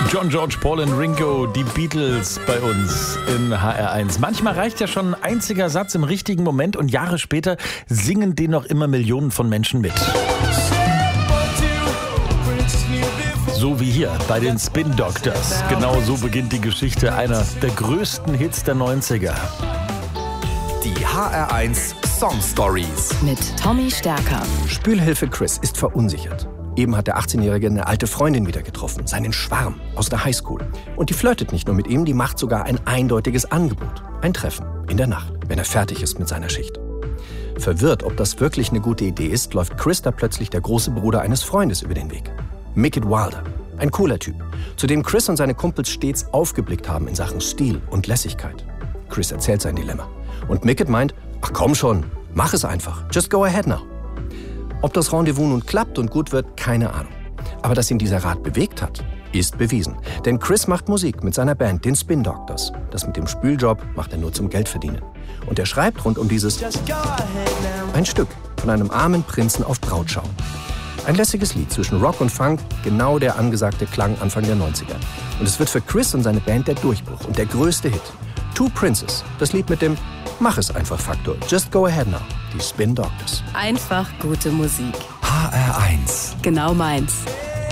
John, George, Paul und Ringo, die Beatles bei uns in HR1. Manchmal reicht ja schon ein einziger Satz im richtigen Moment und Jahre später singen den noch immer Millionen von Menschen mit. So wie hier bei den Spin Doctors. Genau so beginnt die Geschichte einer der größten Hits der 90er. Die HR1 Song Stories Mit Tommy Stärker. Spülhilfe Chris ist verunsichert. Eben hat der 18-Jährige eine alte Freundin wieder getroffen, seinen Schwarm aus der Highschool. Und die flirtet nicht nur mit ihm, die macht sogar ein eindeutiges Angebot. Ein Treffen in der Nacht, wenn er fertig ist mit seiner Schicht. Verwirrt, ob das wirklich eine gute Idee ist, läuft Chris da plötzlich der große Bruder eines Freundes über den Weg. Mickett Wilder, ein cooler Typ, zu dem Chris und seine Kumpels stets aufgeblickt haben in Sachen Stil und Lässigkeit. Chris erzählt sein Dilemma. Und Mickett meint, ach komm schon, mach es einfach, just go ahead now. Ob das Rendezvous nun klappt und gut wird, keine Ahnung. Aber dass ihn dieser Rat bewegt hat, ist bewiesen. Denn Chris macht Musik mit seiner Band, den Spin Doctors. Das mit dem Spüljob macht er nur zum Geldverdienen. Und er schreibt rund um dieses ein Stück von einem armen Prinzen auf Brautschau. Ein lässiges Lied zwischen Rock und Funk, genau der angesagte Klang Anfang der 90er. Und es wird für Chris und seine Band der Durchbruch und der größte Hit. Two Princes, das Lied mit dem Mach es einfach Faktor. Just go ahead now. Die Spin Doctors. Einfach gute Musik. HR1. Genau meins.